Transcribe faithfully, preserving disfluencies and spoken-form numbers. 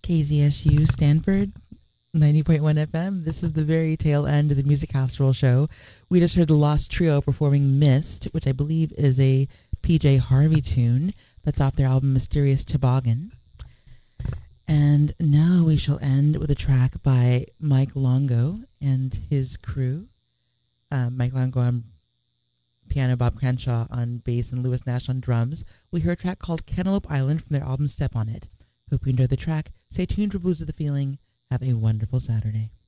K Z S U Stanford, ninety point one F M. This is the very tail end of the Music Casserole show. We just heard the Lost Trio performing Mist, which I believe is a P J Harvey tune that's off their album Mysterious Toboggan. And now we shall end with a track by Mike Longo and his crew. Uh, Mike Longo on piano, Bob Cranshaw on bass, and Lewis Nash on drums. We heard a track called Cantaloupe Island from their album Step On It. Hope you enjoyed the track. Stay tuned for Blues of the Feeling. Have a wonderful Saturday.